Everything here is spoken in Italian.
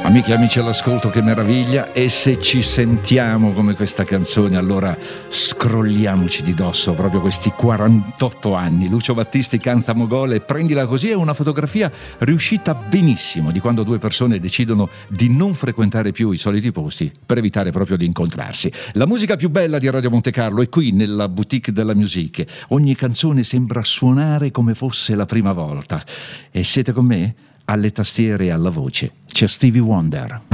Amiche e amici all'ascolto, che meraviglia. E se ci sentiamo come questa canzone, allora scrolliamoci di dosso proprio questi 48 anni. Lucio Battisti canta Mogol e Prendila così è una fotografia riuscita benissimo di quando due persone decidono di non frequentare più i soliti posti per evitare proprio di incontrarsi. La musica più bella di Radio Monte Carlo è qui nella Boutique della Musique. Ogni canzone sembra suonare come fosse la prima volta. E siete con me? Alle tastiere e alla voce c'è Stevie Wonder.